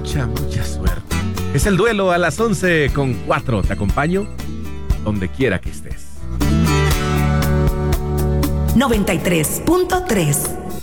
mucha suerte. Es el duelo a las 11:04. Te acompaño donde quiera que estés. 93.3